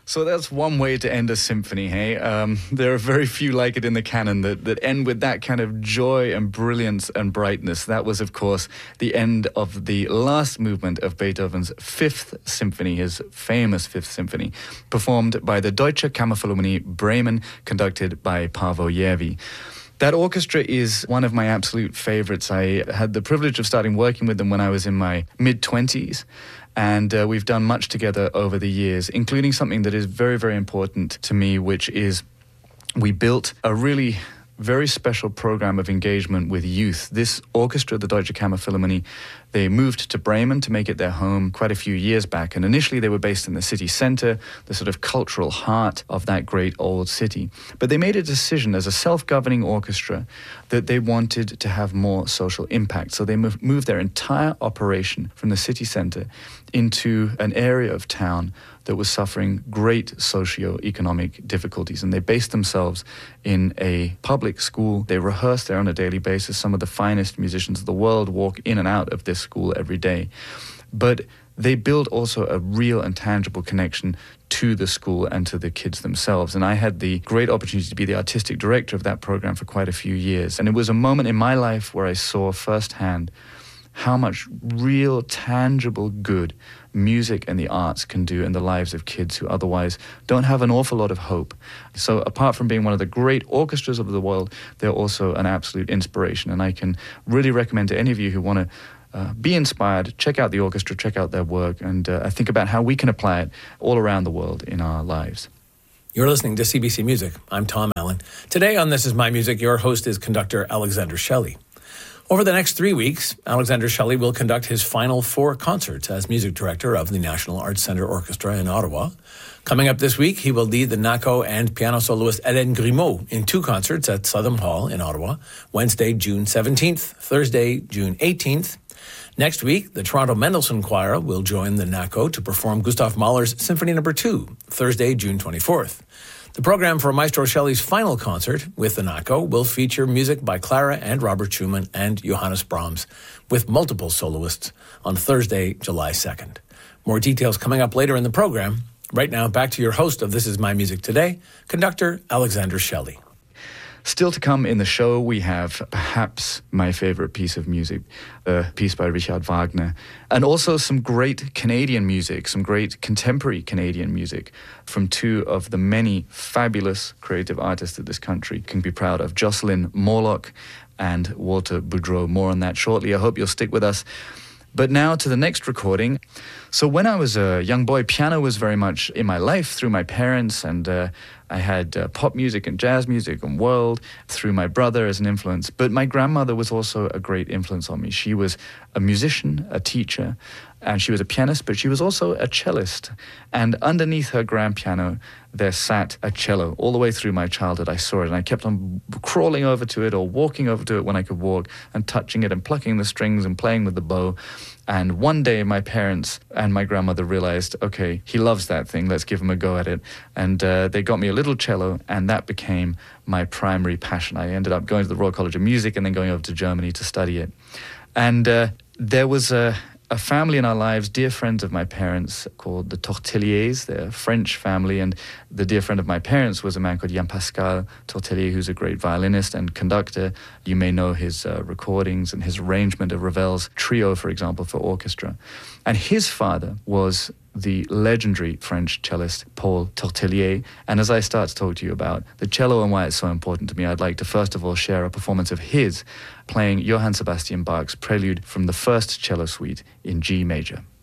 So that's one way to end a symphony, hey? There are very few like it in the canon that end with that kind of joy and brilliance and brightness. That was, of course, the end of the last movement of Beethoven's Fifth Symphony, his famous Fifth Symphony, performed by the Deutsche Kammerphilharmonie Bremen, conducted by Paavo Järvi. That orchestra is one of my absolute favorites. I had the privilege of starting working with them when I was in my mid-20s. And we've done much together over the years, including something that is very, very important to me, which is we built a really very special program of engagement with youth. This orchestra, the Deutsche Kammerphilharmonie, they moved to Bremen to make it their home quite a few years back. And initially they were based in the city center, the sort of cultural heart of that great old city. But they made a decision as a self-governing orchestra that they wanted to have more social impact. So they moved their entire operation from the city center into an area of town that was suffering great socio-economic difficulties. And they based themselves in a public school. They rehearsed there on a daily basis. Some of the finest musicians of the world walk in and out of this school every day. But they build also a real and tangible connection to the school and to the kids themselves. And I had the great opportunity to be the artistic director of that program for quite a few years. And it was a moment in my life where I saw firsthand how much real, tangible good music and the arts can do in the lives of kids who otherwise don't have an awful lot of hope. So apart from being one of the great orchestras of the world, they're also an absolute inspiration. And I can really recommend to any of you who want to be inspired, check out the orchestra, check out their work, and think about how we can apply it all around the world in our lives. You're listening to CBC Music. I'm Tom Allen. Today on This Is My Music, your host is conductor Alexander Shelley. Over the next 3 weeks, Alexander Shelley will conduct his final 4 concerts as music director of the National Arts Centre Orchestra in Ottawa. Coming up this week, he will lead the NACO and piano soloist Hélène Grimaud in 2 concerts at Southern Hall in Ottawa, Wednesday, June 17th, Thursday, June 18th. Next week, the Toronto Mendelssohn Choir will join the NACO to perform Gustav Mahler's Symphony No. 2, Thursday, June 24th. The program for Maestro Shelley's final concert with the NACO will feature music by Clara and Robert Schumann and Johannes Brahms, with multiple soloists on Thursday, July 2nd. More details coming up later in the program. Right now, back to your host of This Is My Music Today, conductor Alexander Shelley. Still to come in the show, we have perhaps my favorite piece of music, a piece by Richard Wagner, and also some great Canadian music, some great contemporary Canadian music from 2 of the many fabulous creative artists that this country can be proud of, Jocelyn Morlock and Walter Boudreau. More on that shortly. I hope you'll stick with us. But now to the next recording. So when I was a young boy, piano was very much in my life through my parents, and I had pop music and jazz music and world through my brother as an influence. But my grandmother was also a great influence on me. She was a musician, a teacher, and she was a pianist, but she was also a cellist. And underneath her grand piano, there sat a cello. All the way through my childhood, I saw it, and I kept on crawling over to it or walking over to it when I could walk and touching it and plucking the strings and playing with the bow. And one day, my parents and my grandmother realized, okay, he loves that thing, let's give him a go at it. And they got me a little cello, and that became my primary passion. I ended up going to the Royal College of Music and then going over to Germany to study it. And there was a family in our lives, dear friends of my parents, called the Torteliers. They're a French family, and the dear friend of my parents was a man called Jean-Pascal Tortelier, who's a great violinist and conductor. You may know his recordings and his arrangement of Ravel's Trio, for example, for orchestra. And his father was the legendary French cellist Paul Tortelier. And as I start to talk to you about the cello and why it's so important to me, I'd like to first of all share a performance of his playing Johann Sebastian Bach's Prelude from the First Cello Suite in G major.